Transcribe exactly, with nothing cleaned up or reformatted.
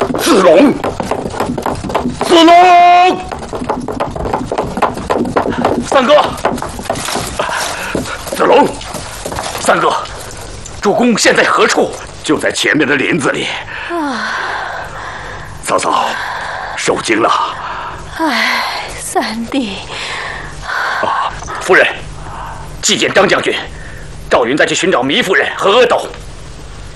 子龙，子龙，三哥，子龙，三哥，主公现在何处？就在前面的林子里。啊，嫂嫂，受惊了。 唉，三弟。 啊，夫人，祭见张将军。赵云再去寻找糜夫人和阿斗。